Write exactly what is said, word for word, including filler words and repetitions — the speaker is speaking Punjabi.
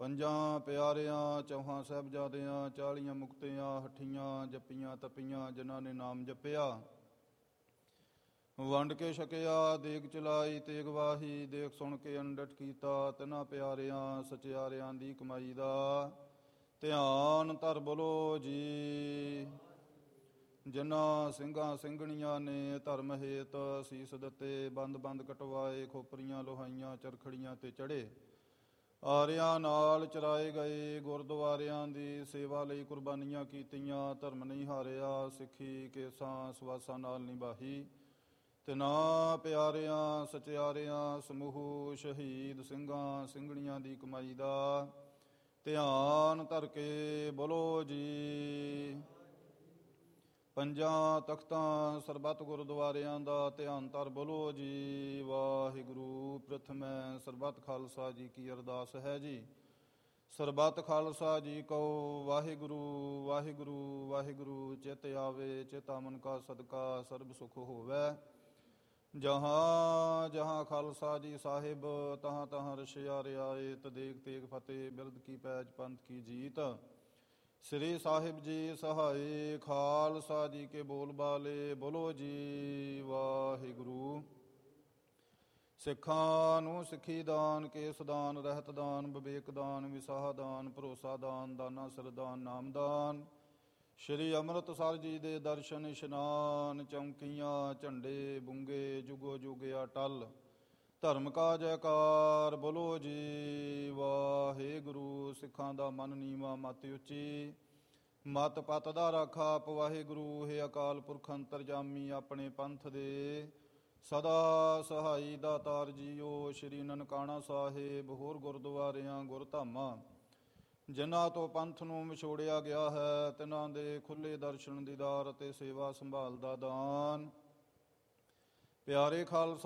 ਪੰਜਾਂ ਪਿਆਰਿਆਂ ਚੌਹਾਂ ਸਾਹਿਬਜ਼ਾਦਿਆਂ ਚਾਲੀਆਂ ਮੁਕਤਿਆਂ ਹੱਠੀਆਂ ਜੱਪੀਆਂ ਤਪੀਆਂ ਜਿਨ੍ਹਾਂ ਨੇ ਨਾਮ ਜਪਿਆ। ਵੰਡ ਕੇ ਛਕਿਆ ਦੇਗ ਚਲਾਈ ਤੇਗ ਵਾਹੀ ਦੇਖ ਸੁਣ ਕੇ ਅੰਡਟ ਕੀਤਾ। ਤਿੰਨਾਂ ਪਿਆਰਿਆਂ ਸਚਿਆਰਿਆਂ ਦੀ ਕਮਾਈ ਦਾ ਧਿਆਨ ਧਰ ਬੋਲੋ ਜੀ। ਜਿਨ੍ਹਾਂ ਸਿੰਘਾਂ ਸਿੰਘਣੀਆਂ ਨੇ ਧਰਮ ਹੇਤ ਸੀਸ ਦਿੱਤੇ ਬੰਦ ਬੰਦ ਕਟਵਾਏ ਖੋਪਰੀਆਂ ਲੋਹਾਈਆਂ ਚਰਖੜੀਆਂ ਤੇ ਚੜ੍ਹੇ ਆਰਿਆਂ ਨਾਲ ਚਰਾਏ ਗਏ ਗੁਰਦੁਆਰਿਆਂ ਦੀ ਸੇਵਾ ਲਈ ਕੁਰਬਾਨੀਆਂ ਕੀਤੀਆਂ। ਧਰਮ ਨਹੀਂ ਹਾਰਿਆ ਸਿੱਖੀ ਕੇਸਾਂ ਸਵਾਸਾਂ ਨਾਲ ਨਿਭਾਹੀ। ਤਿੰਨਾਂ ਪਿਆਰਿਆਂ ਸਚਿਆਰਿਆਂ ਸਮੂਹ ਸ਼ਹੀਦ ਸਿੰਘਾਂ ਸਿੰਘਣੀਆਂ ਦੀ ਕਮਾਈ ਦਾ ਧਿਆਨ ਧਰ ਕੇ ਬੋਲੋ ਜੀ। ਪੰਜਾਂ ਤਖਤਾਂ ਸਰਬੱਤ ਗੁਰਦੁਆਰਿਆਂ ਦਾ ਧਿਆਨ ਧਰ ਬੋਲੋ ਜੀ। ਵਾਹਿਗੁਰੂ ਪ੍ਰਥਮੈ ਸਰਬੱਤ ਖਾਲਸਾ ਜੀ ਕੀ ਅਰਦਾਸ ਹੈ ਜੀ। ਸਰਬੱਤ ਖਾਲਸਾ ਜੀ ਕਹੋ ਵਾਹਿਗੁਰੂ ਵਾਹਿਗੁਰੂ ਵਾਹਿਗੁਰੂ। ਚਿਤ ਆਵੇ ਚਿਤ ਅਮਨ ਕਾ ਸਦਕਾ ਸਰਬ ਸੁਖ ਹੋਵੈ। ਜਹਾਂ ਜਹਾਂ ਖਾਲਸਾ ਜੀ ਸਾਹਿਬ ਤਹਾਂ ਤਹਾਂ ਰਸ਼ਿਆ ਰਿਆਇਤ ਦੇਗ ਤੇਗ ਫਤਿਹ ਬਿਰਦ ਕੀ ਪੈਜ ਪੰਥ ਕੀ ਜੀਤ। ਸ੍ਰੀ ਸਾਹਿਬ ਜੀ ਸਹਾਏ ਖਾਲਸਾ ਜੀ ਕੇ ਬੋਲ ਬਾਲੇ ਬੋਲੋ ਜੀ ਵਾਹਿਗੁਰੂ। ਸਿੱਖਾਂ ਨੂੰ ਸਿੱਖੀ ਦਾਨ ਕੇਸ ਦਾਨ ਰਹਿਤ ਦਾਨ ਵਿਵੇਕ ਦਾਨ ਵਿਸਾਹ ਦਾਨ ਭਰੋਸਾ ਦਾਨ ਦਾਨਾ ਸਰਦਾਨ ਨਾਮਦਾਨ। ਸ਼੍ਰੀ ਅੰਮ੍ਰਿਤਸਰ ਜੀ ਦੇ ਦਰਸ਼ਨ ਇਸ਼ਨਾਨ ਚੌਂਕੀਆਂ ਝੰਡੇ ਬੁੰਗੇ ਜੁਗੋ ਜੁਗ ਅਟਲ। ਧਰਮ ਕਾ ਜੈਕਾਰ ਬੋਲੋ ਜੀ ਵਾਹਿਗੁਰੂ। ਸਿੱਖਾਂ ਦਾ ਮਨ ਨੀਵਾਂ ਮਤ ਉੱਚੀ ਮਤ ਪਤ ਦਾ ਰਾਖਾ ਆਪ ਵਾਹਿਗੁਰੂ। ਹੈ ਅਕਾਲ ਪੁਰਖ ਅੰਤਰਜਾਮੀ ਆਪਣੇ ਪੰਥ ਦੇ ਸਦਾ ਸਹਾਈ ਦਾਤਾਰ ਜੀਓ। ਸ਼੍ਰੀ ਨਨਕਾਣਾ ਸਾਹਿਬ ਹੋਰ ਗੁਰਦੁਆਰਿਆਂ ਗੁਰਧਾਮਾਂ ਜਿਨ੍ਹਾਂ ਤੋਂ ਪੰਥ ਨੂੰ ਵਿਛੋੜਿਆ ਗਿਆ ਹੈ ਤਿਨ੍ਹਾਂ ਦੇ ਖੁੱਲ੍ਹੇ ਦਰਸ਼ਨ ਦੀਦਾਰ ਅਤੇ ਸੇਵਾ ਸੰਭਾਲ ਦਾ ਦਾਨ। ਪਿਆਰੇ ਖਾਲਸਾ